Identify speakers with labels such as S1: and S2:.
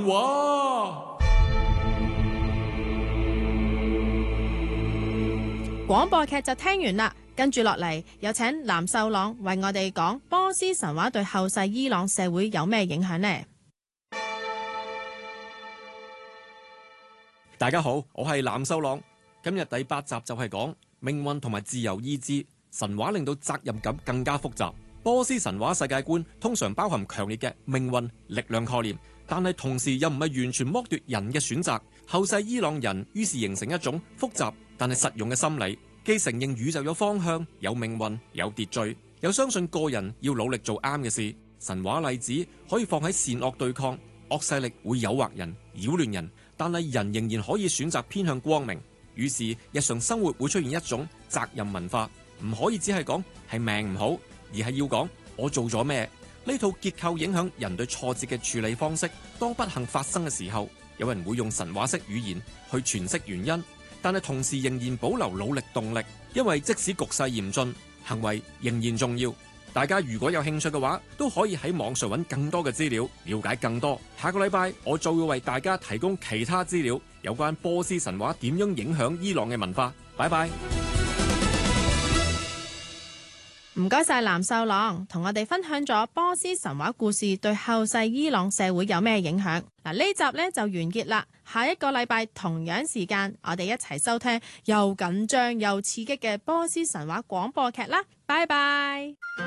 S1: 話。
S2: 廣播劇就聽完啦，跟住落嚟有請藍秀朗為我哋講波斯神話對後世伊朗社會有咩影響呢？
S3: 大家好，我係藍秀朗。今日第8集就係講命運同埋自由意志。神話令到責任感更加複雜。波斯神話世界觀通常包含強烈嘅命運、力量概念，但係同時又唔係完全剝奪人嘅選擇。後世伊朗人於是形成一種複雜但係實用嘅心理，既承認宇宙有方向、有命運、有秩序，又相信個人要努力做啱嘅事。神話例子可以放喺善惡對抗，惡勢力會誘惑人、擾亂人，但係人仍然可以選擇偏向光明。於是日常生活會出現一種責任文化，唔可以只係講係命唔好，而係要講我做咗咩。呢套結構影響人對挫折嘅處理方式。當不幸發生嘅時候，有人會用神話式語言去詮釋原因，但係同時仍然保留努力動力，因為即使局勢嚴峻，行為仍然重要。大家如果有興趣嘅話，都可以喺網上揾更多嘅資料，了解更多。下個禮拜我就會為大家提供其他資料，有關波斯神話點樣影響伊朗嘅文化。拜拜。
S2: 唔該晒藍秀朗，同我哋分享咗波斯神話故事對後世伊朗社會有咩影響。嗱，呢集呢就完結啦。下一個禮拜同樣時間，我哋一齊收聽又緊張又刺激嘅波斯神話廣播劇啦。拜拜。